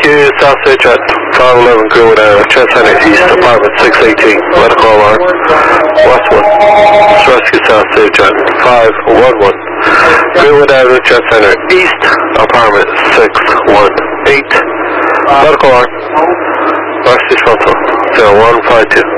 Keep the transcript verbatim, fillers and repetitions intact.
Rescue South State Jet five eleven Greenwood Avenue, Trent Center East, apartment six eighteen, medical alarm, Westwood. Rescue South State Jet five one one Greenwood Avenue, Trent Center East, apartment six one eight, medical alarm, rescue responsible zero one five two.